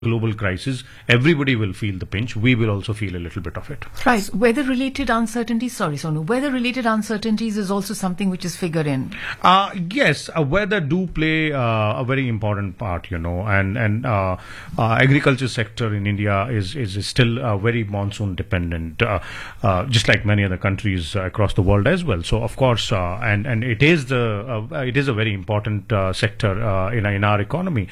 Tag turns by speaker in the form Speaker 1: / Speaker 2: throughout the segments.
Speaker 1: global crisis, everybody will feel the pinch. We will also feel a little bit of it.
Speaker 2: Right. Weather-related uncertainties, sorry, Sonu, weather-related uncertainties is also something which is figured in.
Speaker 1: Yes, weather do play a very important part, and agriculture sector in India is still very monsoon dependent, just like many other countries across the world as well. So of course, and it is a very important sector in our economy.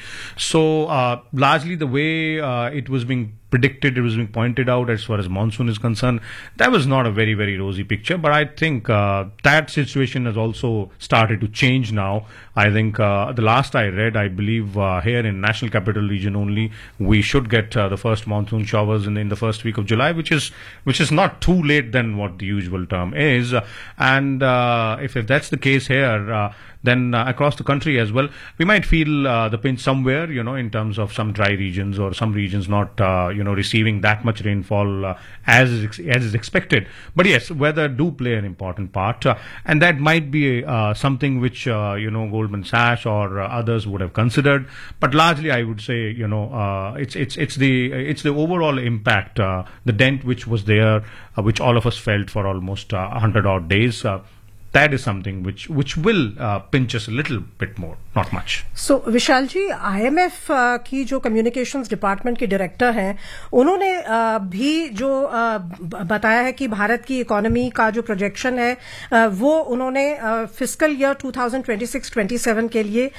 Speaker 1: So largely the way it was being predicted, it was being pointed out as far as monsoon is concerned, that was not a very, very rosy picture. But I think that situation has also started to change now. I think the last I read, I believe here in National Capital Region only, we should get the first monsoon showers in the first week of July, which is not too late than what the usual term is. And if that's the case here, then across the country as well, we might feel the pinch somewhere, in terms of some dry regions or some regions not, receiving that much rainfall as is expected. But yes, weather do play an important part, and that might be something which Goldman Sachs or others would have considered. But largely, I would say, it's the overall impact, the dent which was there, which all of us felt for almost 100 odd days. That is something which will pinch us a little bit more, not much.
Speaker 3: So Vishal ji, IMF की जो communications department के director हैं, उन्होंने भी जो बताया है कि भारत की इकोनॉमी का जो प्रोजेक्शन है वो उन्होंने फिस्कल ईयर 2026-27 के लिए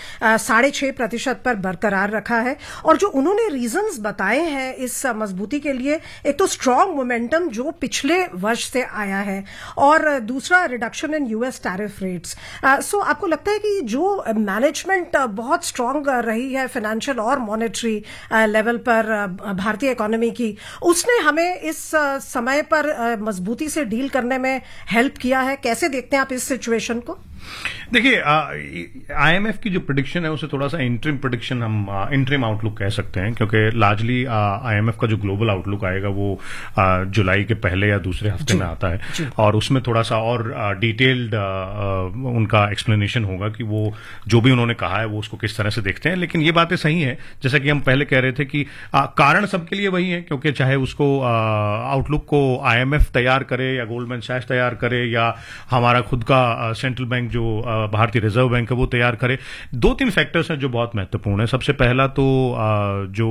Speaker 3: 6.5% पर बरकरार रखा है. और जो उन्होंने रीजंस बताए हैं इस मजबूती के लिए, एक तो स्ट्रांग मोमेंटम जो पिछले वर्ष से आया है, और दूसरा reduction in US tariff rates. सो आपको लगता है कि जो मैनेजमेंट बहुत स्ट्रांग रही है फाइनेंशियल और मॉनेटरी लेवल पर भारतीय इकोनॉमी की, उसने हमें इस समय पर मजबूती से डील करने में हेल्प किया है? कैसे देखते हैं आप इस सिचुएशन को?
Speaker 1: देखिए, IMF की जो प्रेडिक्शन है उसे थोड़ा सा इंटरिम प्रेडिक्शन, हम इंटरिम आउटलुक कह सकते हैं, क्योंकि लार्जली IMF का जो ग्लोबल आउटलुक आएगा वो जुलाई के पहले या दूसरे हफ्ते में आता है, और उसमें थोड़ा सा और डिटेल्ड उनका एक्सप्लेनेशन होगा कि वो जो भी उन्होंने कहा है वो उसको किस तरह से देखते हैं. लेकिन ये बातें सही हैं, जैसा कि हम पहले कह रहे थे कि कारण सबके लिए वही है, क्योंकि चाहे उसको आउटलुक को IMF तैयार करे या गोल्डमैन सैक्स तैयार करे या हमारा खुद का सेंट्रल बैंक जो भारतीय रिजर्व बैंक है वो तैयार करे, 2-3 फैक्टर्स हैं जो बहुत महत्वपूर्ण है. सबसे पहला तो जो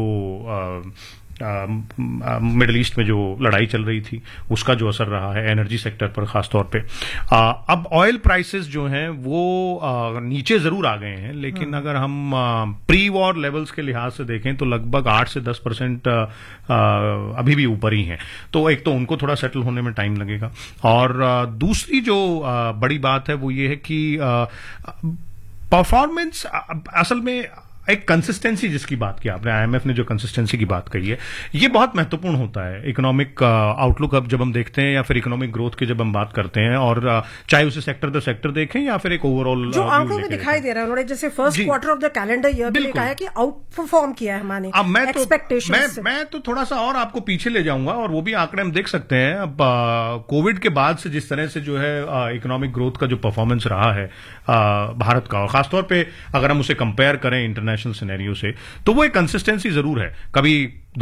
Speaker 1: मिडिल ईस्ट में जो लड़ाई चल रही थी उसका जो असर रहा है एनर्जी सेक्टर पर खासतौर पे. अब ऑयल प्राइसेस जो हैं वो नीचे जरूर आ गए हैं, लेकिन अगर हम प्री वॉर लेवल्स के लिहाज से देखें तो लगभग 8 से 10% अभी भी ऊपर ही हैं. तो एक तो उनको थोड़ा सेटल होने में टाइम लगेगा, और दूसरी जो बड़ी बात है वो ये है कि परफॉर्मेंस असल में एक कंसिस्टेंसी जिसकी बात की आपने, IMF ने जो कंसिस्टेंसी की बात कही है, ये बहुत महत्वपूर्ण होता है इकोनॉमिक आउटलुक. अब जब हम देखते हैं या फिर इकोनॉमिक ग्रोथ की जब हम बात करते हैं, और चाहे उसे सेक्टर दर सेक्टर देखें या फिर एक ओवरऑल
Speaker 3: जो आंकड़ों में दिखाई दे रहा है, उन्होंने जैसे first quarter of the calendar year में कहा है कि आउट परफॉर्म किया है हमारे एक्सपेक्टेशंस से.
Speaker 1: मैं तो थोड़ा सा और आपको पीछे ले जाऊंगा, और वो भी आंकड़े हम देख सकते हैं. अब कोविड के बाद से जिस तरह से जो है इकोनॉमिक ग्रोथ का जो परफॉर्मेंस रहा है भारत का, और खासतौर पर अगर हम उसे कंपेयर करें इंटरनेशनल सिनेरियो से, तो वो एक कंसिस्टेंसी जरूर है. कभी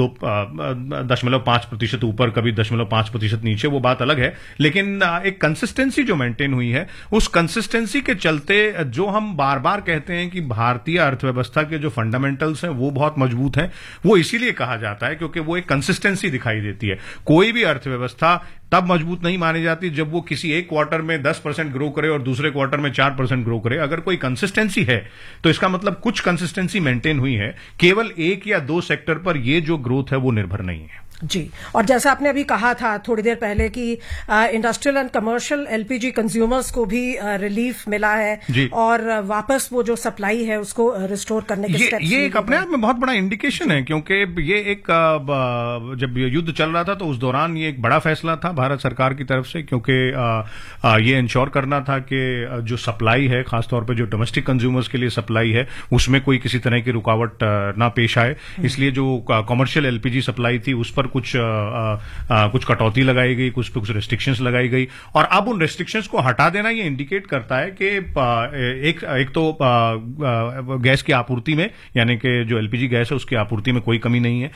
Speaker 1: 2.5% ऊपर, कभी 0.5% नीचे, वो बात अलग है. लेकिन एक कंसिस्टेंसी जो मेंटेन हुई है, उस कंसिस्टेंसी के चलते जो हम बार बार कहते हैं कि भारतीय अर्थव्यवस्था के जो फंडामेंटल्स हैं वो बहुत मजबूत हैं, वो इसीलिए कहा जाता है क्योंकि वो एक कंसिस्टेंसी दिखाई देती है. कोई भी अर्थव्यवस्था तब मजबूत नहीं मानी जाती जब वो किसी एक क्वार्टर में 10% ग्रो करे और दूसरे क्वार्टर में 4% ग्रो करे. अगर कोई कंसिस्टेंसी है तो इसका मतलब कुछ कंसिस्टेंसी मेंटेन हुई है. केवल एक या दो सेक्टर पर ये जो ग्रोथ है वो निर्भर नहीं है.
Speaker 3: जी, और जैसा आपने अभी कहा था थोड़ी देर पहले कि industrial and commercial LPG consumers को भी रिलीफ मिला है, और वापस वो जो सप्लाई है उसको रिस्टोर करने के स्टेप्स
Speaker 1: ये एक अपने आप में बहुत बड़ा इंडिकेशन है, क्योंकि ये एक जब युद्ध चल रहा था तो उस दौरान ये एक बड़ा फैसला था भारत सरकार की तरफ से, क्योंकि ये इंश्योर करना था कि जो सप्लाई है, खासतौर पर जो डोमेस्टिक कंज्यूमर्स के लिए सप्लाई है, उसमें कोई किसी तरह की रुकावट ना पेश आए. इसलिए जो कमर्शियल LPG सप्लाई थी उस पर कुछ कटौती लगाई गई, कुछ रेस्ट्रिक्शंस लगाई गई, और अब उन रेस्ट्रिक्शंस को हटा देना ये इंडिकेट करता है कि एक तो गैस की आपूर्ति में, यानी कि जो एलपीजी गैस है उसकी आपूर्ति में कोई कमी नहीं है,